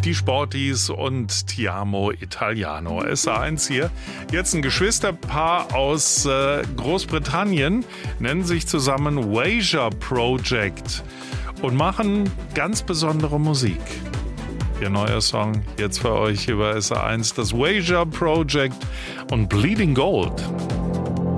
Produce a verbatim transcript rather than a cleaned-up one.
die Sporties und Ti amo Italiano. S A eins hier. Jetzt ein Geschwisterpaar aus äh, Großbritannien, nennen sich zusammen Wager Project und machen ganz besondere Musik. Ihr neuer Song jetzt für euch über S A eins, das Wager Project und Bleeding Gold.